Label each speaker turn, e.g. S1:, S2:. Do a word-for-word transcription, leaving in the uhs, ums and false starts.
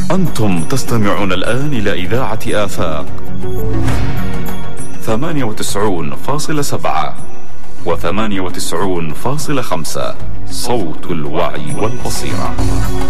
S1: أنتم تستمعون الآن إلى إذاعة آفاق ثمانية وتسعون فاصلة سبعة وثمانية وتسعون فاصلة خمسة، صوت الوعي والبصيرة.